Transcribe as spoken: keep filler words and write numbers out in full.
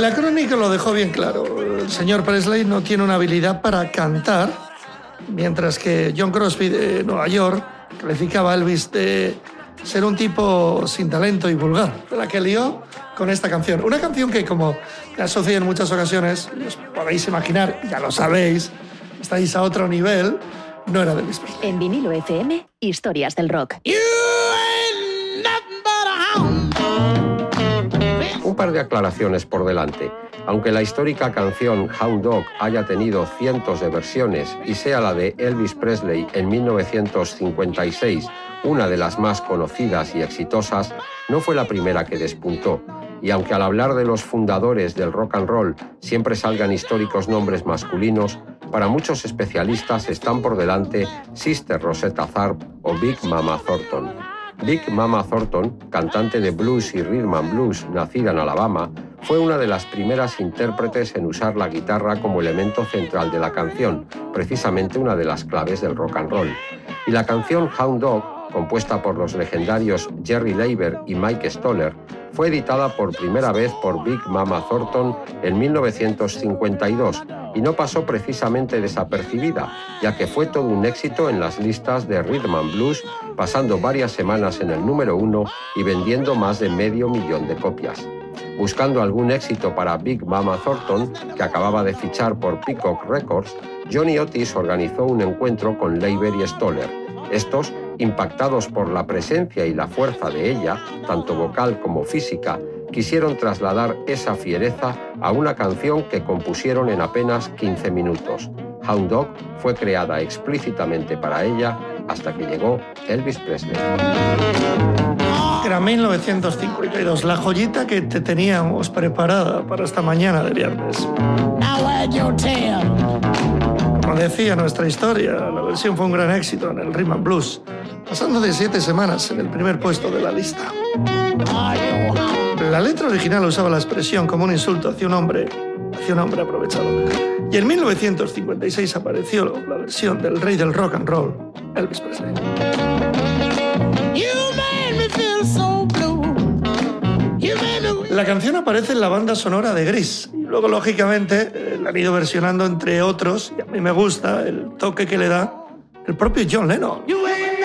La crónica lo dejó bien claro. El señor Presley no tiene una habilidad para cantar, mientras que John Crosby de Nueva York calificaba a Elvis de ser un tipo sin talento y vulgar, de la que lió con esta canción. Una canción que, como ha sucedido en muchas ocasiones, os podéis imaginar, ya lo sabéis, estáis a otro nivel, no era de Elvis Presley. En Vinilo F M, historias del rock. Un par de aclaraciones por delante. Aunque la histórica canción Hound Dog haya tenido cientos de versiones y sea la de Elvis Presley en mil novecientos cincuenta y seis una de las más conocidas y exitosas, no fue la primera que despuntó. Y aunque al hablar de los fundadores del rock and roll siempre salgan históricos nombres masculinos, para muchos especialistas están por delante Sister Rosetta Tharpe o Big Mama Thornton. Big Mama Thornton, cantante de blues y rhythm and blues nacida en Alabama, fue una de las primeras intérpretes en usar la guitarra como elemento central de la canción, precisamente una de las claves del rock and roll. Y la canción Hound Dog, compuesta por los legendarios Jerry Leiber y Mike Stoller, fue editada por primera vez por Big Mama Thornton en mil novecientos cincuenta y dos y no pasó precisamente desapercibida, ya que fue todo un éxito en las listas de Rhythm and Blues, pasando varias semanas en el número uno y vendiendo más de medio millón de copias. Buscando algún éxito para Big Mama Thornton, que acababa de fichar por Peacock Records, Johnny Otis organizó un encuentro con Leiber y Stoller. Estos, impactados por la presencia y la fuerza de ella, tanto vocal como física, quisieron trasladar esa fiereza a una canción que compusieron en apenas quince minutos. Hound Dog fue creada explícitamente para ella hasta que llegó Elvis Presley. Era mil novecientos cincuenta y dos, la joyita que te teníamos preparada para esta mañana de viernes. Como decía nuestra historia, la versión fue un gran éxito en el Rhythm and Blues, pasando de siete semanas en el primer puesto de la lista. La letra original usaba la expresión como un insulto hacia un hombre, hacia un hombre aprovechado. Y en mil novecientos cincuenta y seis apareció la versión del rey del rock and roll, Elvis Presley. La canción aparece en la banda sonora de Grease y luego, lógicamente, eh, la han ido versionando entre otros, y a mí me gusta el toque que le da el propio John Lennon.